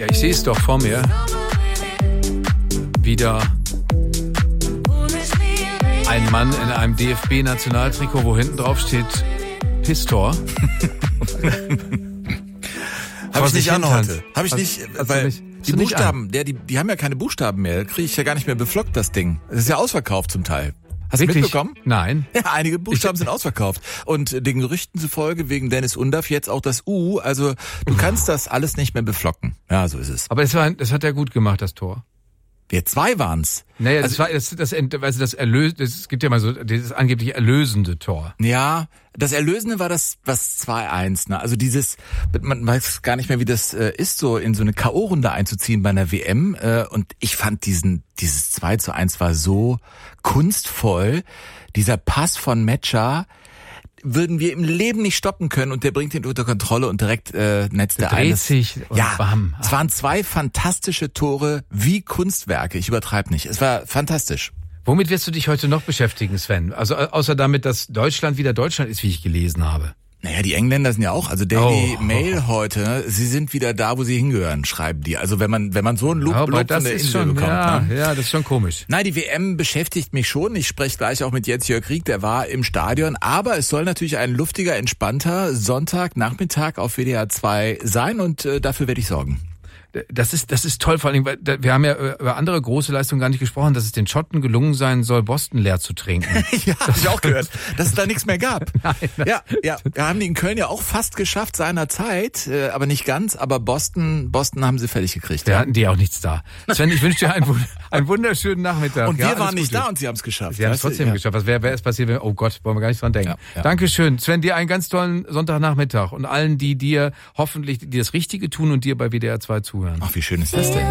Ja, ich sehe es doch vor mir. Wieder ein Mann in einem DFB-Nationaltrikot, wo hinten drauf steht Pistor. Habe ich nicht an heute. Habe ich nicht, weil die Buchstaben, die haben ja keine Buchstaben mehr. Kriege ich ja gar nicht mehr beflockt, das Ding. Es ist ja ausverkauft zum Teil. Hast du mitbekommen? Nein. Ja, einige Buchstaben sind ausverkauft. Und den Gerüchten zufolge wegen Dennis Undaff jetzt auch das U. Also du kannst das alles nicht mehr beflocken. Ja, so ist es. Aber das hat er gut gemacht, das Tor. Wir 2 waren's. Naja, es gibt ja mal so dieses angeblich erlösende Tor. Ja, das Erlösende war das 2-1. Ne? Also man weiß gar nicht mehr, wie das ist, so in so eine K.O.-Runde einzuziehen bei einer WM. Und ich fand dieses 2-1 war so kunstvoll. Dieser Pass von Mecha würden wir im Leben nicht stoppen können und der bringt ihn unter Kontrolle und direkt netzt er ein. Dreht sich und bam. Es waren 2 fantastische Tore wie Kunstwerke. Ich übertreibe nicht. Es war fantastisch. Womit wirst du dich heute noch beschäftigen, Sven? Also außer damit, dass Deutschland wieder Deutschland ist, wie ich gelesen habe. Naja, die Engländer sind ja auch, also Daily Mail heute, sie sind wieder da, wo sie hingehören, schreiben die. Also wenn man so einen Lob von der Insel bekommt. Ja, das ist schon komisch. Nein, die WM beschäftigt mich schon. Ich spreche gleich auch mit Jens-Jörg Rieck, der war im Stadion. Aber es soll natürlich ein luftiger, entspannter Sonntagnachmittag auf WDR 2 sein und dafür werde ich sorgen. Das ist toll, vor allem, weil wir haben ja über andere große Leistungen gar nicht gesprochen, dass es den Schotten gelungen sein soll, Boston leer zu trinken. Ja, habe ich auch gehört, dass es da nichts mehr gab. Nein, ja, wir haben die in Köln ja auch fast geschafft seinerzeit, aber nicht ganz, aber Boston haben sie fertig gekriegt. Da hatten die auch nichts da. Sven, ich wünsche dir einen wunderschönen Nachmittag. Und wir waren nicht da und sie haben es geschafft. Sie haben es trotzdem geschafft. Was wäre es passiert, oh Gott, wollen wir gar nicht dran denken. Ja. Dankeschön. Sven, dir einen ganz tollen Sonntagnachmittag und allen, die dir hoffentlich die das Richtige tun und dir bei WDR 2 zuhören. Ach, wie schön ist das denn?